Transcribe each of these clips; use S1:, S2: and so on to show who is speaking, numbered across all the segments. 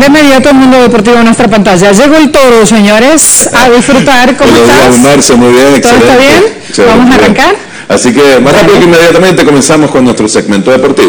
S1: De inmediato el mundo deportivo en nuestra pantalla. Llegó el toro, señores, a disfrutar. ¿Cómo estás?
S2: Marce, muy bien,
S1: ¿Todo
S2: excelente.
S1: está bien?
S2: Chévere,
S1: Vamos a arrancar.
S2: Así que más rápido que inmediatamente comenzamos con nuestro segmento deportivo.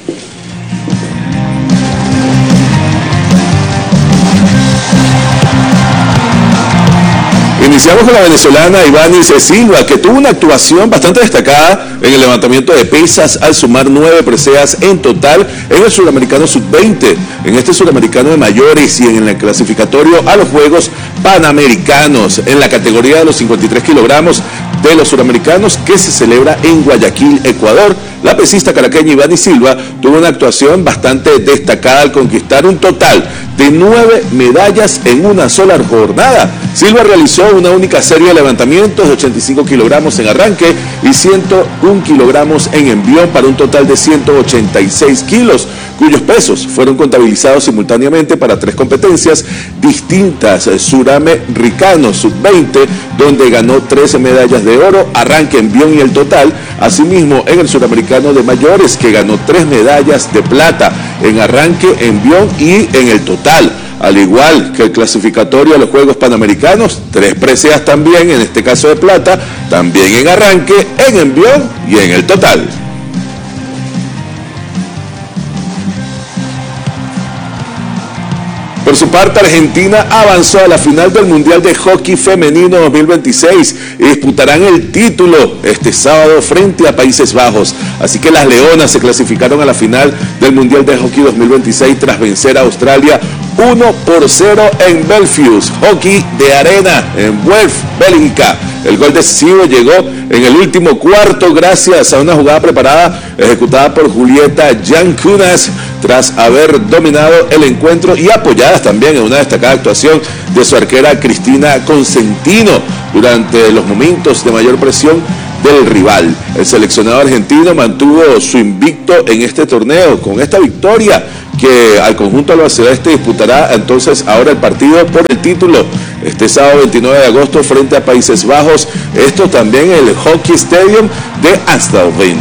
S2: Iniciamos con la venezolana Ivanis Silva, que tuvo una actuación bastante destacada en el levantamiento de pesas al sumar 9 preseas en total en el Suramericano Sub-20, en este Suramericano de mayores y en el clasificatorio a los Juegos Panamericanos en la categoría de los 53 kilogramos de los suramericanos que se celebra en Guayaquil, Ecuador. La pesista caraqueña Ivanis Silva tuvo una actuación bastante destacada al conquistar un total de 9 medallas en una sola jornada. Silva realizó una única serie de levantamientos de 85 kilogramos en arranque y 101 kilogramos en envión para un total de 186 kilos, cuyos pesos fueron contabilizados simultáneamente para 3 competencias distintas: Suramericano Sub-20, donde ganó 13 medallas de oro, arranque, envión y el total. Asimismo, en el Suramericano de mayores, que ganó 3 medallas de plata en arranque, envión y en el total. Al igual que el clasificatorio a los Juegos Panamericanos, 3 preseas también, en este caso de plata, también en arranque, en envión y en el total. Por su parte, Argentina avanzó a la final del Mundial de Hockey Femenino 2026 y disputarán el título este sábado frente a Países Bajos. Así que las Leonas se clasificaron a la final del Mundial de Hockey 2026 tras vencer a Australia 1-0 en Belfast, hockey de arena en West Bélgica. El gol decisivo llegó en el último cuarto gracias a una jugada preparada ejecutada por Julieta Yancunas tras haber dominado el encuentro y apoyadas también en una destacada actuación de su arquera Cristina Consentino durante los momentos de mayor presión del rival. El seleccionado argentino mantuvo su invicto en este torneo con esta victoria, que al conjunto albiceleste disputará entonces ahora el partido por el título este sábado 29 de agosto frente a Países Bajos. Esto también en el Hockey Stadium de Amstelveen.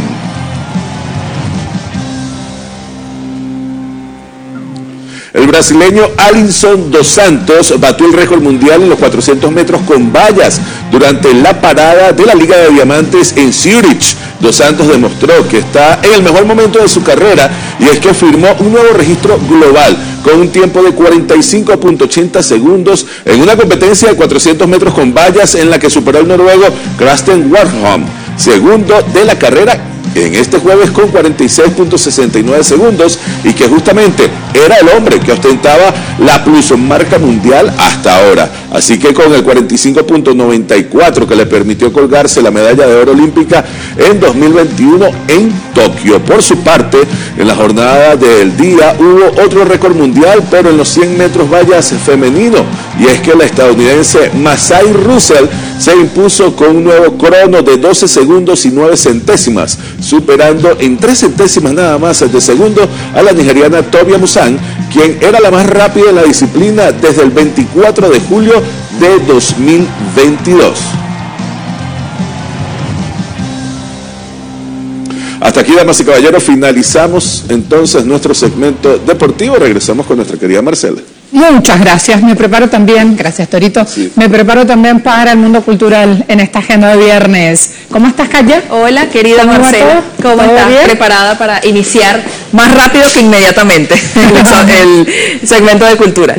S2: El brasileño Alisson dos Santos batió el récord mundial en los 400 metros con vallas durante la parada de la Liga de Diamantes en Zurich. Dos Santos demostró que está en el mejor momento de su carrera y es que firmó un nuevo registro global con un tiempo de 45.80 segundos en una competencia de 400 metros con vallas en la que superó al noruego Karsten Warholm, segundo de la carrera en este jueves con 46.69 segundos y que justamente era el hombre que ostentaba la plusmarca mundial hasta ahora. Así que con el 45.94 que le permitió colgarse la medalla de oro olímpica en 2021 en Tokio. Por su parte, en la jornada del día hubo otro récord mundial, pero en los 100 metros vallas femenino, y es que la estadounidense Masai Russell se impuso con un nuevo crono de 12 segundos y 9 centésimas, superando en 3 centésimas nada más de segundo a la nigeriana Tobia Musan, quien era la más rápida en la disciplina desde el 24 de julio de 2022. Hasta aquí, damas y caballeros, finalizamos entonces nuestro segmento deportivo. Regresamos con nuestra querida Marcela.
S1: Muchas gracias. Me preparo también, gracias Torito, sí. Me preparo también para el mundo cultural en esta agenda de viernes. ¿Cómo estás, Calla?
S3: Hola, querida Marcela. ¿Cómo estás? Bien? Preparada para iniciar más rápido que inmediatamente el segmento de cultura.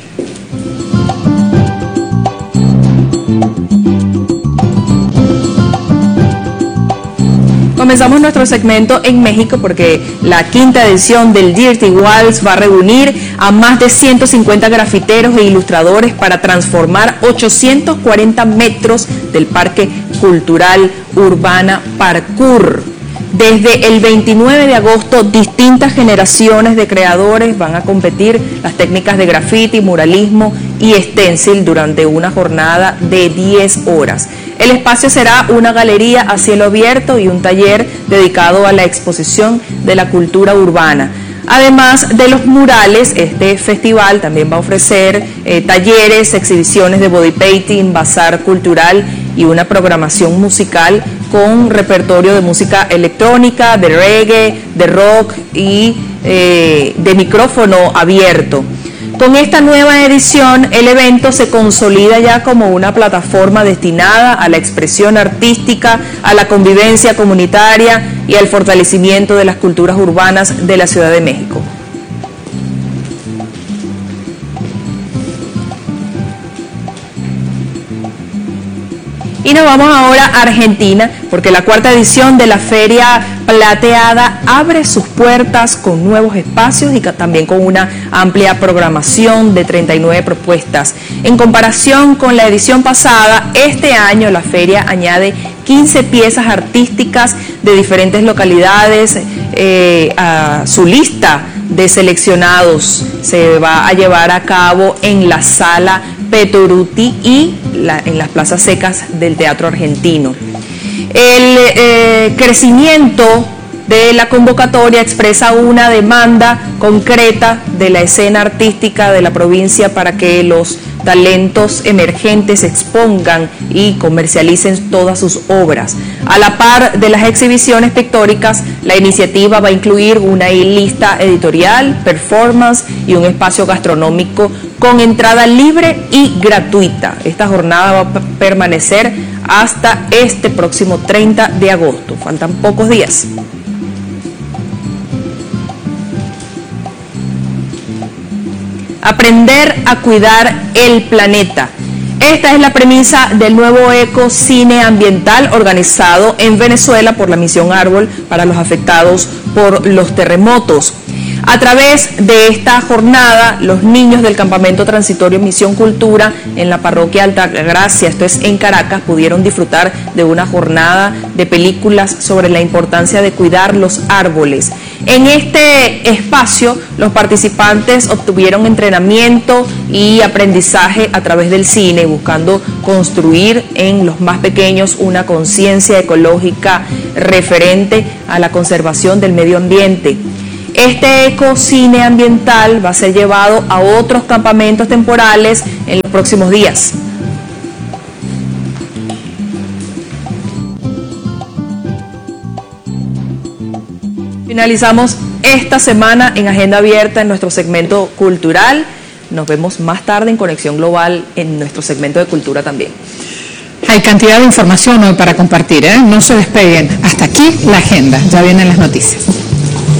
S3: Comenzamos nuestro segmento en México porque la 5ª edición del Dirty Waltz va a reunir a más de 150 grafiteros e ilustradores para transformar 840 metros del Parque Cultural Urbana Parkour. Desde el 29 de agosto, distintas generaciones de creadores van a competir las técnicas de graffiti, muralismo y stencil durante una jornada de 10 horas. El espacio será una galería a cielo abierto y un taller dedicado a la exposición de la cultura urbana. Además de los murales, este festival también va a ofrecer talleres, exhibiciones de body painting, bazar cultural y una programación musical con repertorio de música electrónica, de reggae, de rock y de micrófono abierto. Con esta nueva edición, el evento se consolida ya como una plataforma destinada a la expresión artística, a la convivencia comunitaria y al fortalecimiento de las culturas urbanas de la Ciudad de México. Y nos vamos ahora a Argentina, porque la cuarta edición de la Feria Plateada abre sus puertas con nuevos espacios y también con una amplia programación de 39 propuestas. En comparación con la edición pasada, este año la feria añade 15 piezas artísticas de diferentes localidades a su lista de seleccionados. Se va a llevar a cabo en la Sala Petoruti y en las plazas secas del Teatro Argentino. El crecimiento de la convocatoria expresa una demanda concreta de la escena artística de la provincia para que los talentos emergentes expongan y comercialicen todas sus obras. A la par de las exhibiciones pictóricas, la iniciativa va a incluir una lista editorial, performance y un espacio gastronómico con entrada libre y gratuita. Esta jornada va a permanecer hasta este próximo 30 de agosto. Faltan pocos días. Aprender a cuidar el planeta. Esta es la premisa del nuevo ecocine ambiental organizado en Venezuela por la Misión Árbol para los afectados por los terremotos. A través de esta jornada, los niños del campamento transitorio Misión Cultura en la parroquia Altagracia, esto es en Caracas, pudieron disfrutar de una jornada de películas sobre la importancia de cuidar los árboles. En este espacio, los participantes obtuvieron entrenamiento y aprendizaje a través del cine, buscando construir en los más pequeños una conciencia ecológica referente a la conservación del medio ambiente. Este ecocine ambiental va a ser llevado a otros campamentos temporales en los próximos días. Finalizamos esta semana en Agenda Abierta en nuestro segmento cultural. Nos vemos más tarde en Conexión Global en nuestro segmento de cultura también.
S1: Hay cantidad de información hoy para compartir, ¿eh? No se despeguen. Hasta aquí la agenda. Ya vienen las noticias.